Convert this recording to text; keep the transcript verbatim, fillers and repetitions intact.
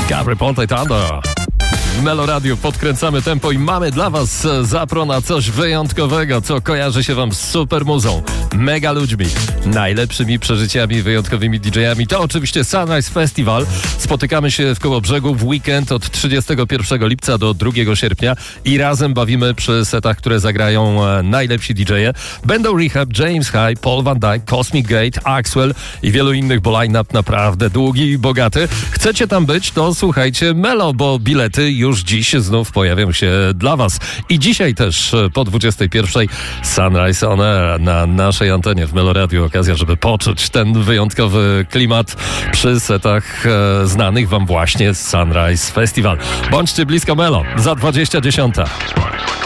Gabry Ponte Thunder. W Melo Radio podkręcamy tempo i mamy dla was zapro na coś wyjątkowego, co kojarzy się wam z super muzą, mega ludźmi, najlepszymi przeżyciami, wyjątkowymi didżejami. To oczywiście Sunrise Festival. Spotykamy się w Kołobrzegu w weekend od trzydziestego pierwszego lipca do drugiego sierpnia i razem bawimy przy setach, które zagrają najlepsi didżeje. Będą Rehab, James High, Paul Van Dyke, Cosmic Gate, Axwell i wielu innych, bo line-up naprawdę długi i bogaty. Chcecie tam być, to słuchajcie Melo, bo bilety już dziś znów pojawią się dla was. I dzisiaj też po dwudziestej pierwszej Sunrise on Air na naszej antenie w Melo Radio. Okazja, żeby poczuć ten wyjątkowy klimat przy setach e, znanych wam właśnie z Sunrise Festival. Bądźcie blisko Melo za dwadzieścia dziesiąta.